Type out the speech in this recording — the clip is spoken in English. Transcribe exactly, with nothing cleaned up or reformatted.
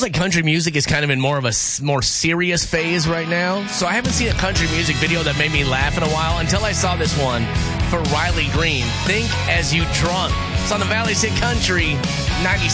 feels like country music is kind of in more of a s- more serious phase right now. So I haven't seen a country music video that made me laugh in a while until I saw this one for Riley Green. Think As You Drunk. It's on the Valley's Hit Country ninety-six.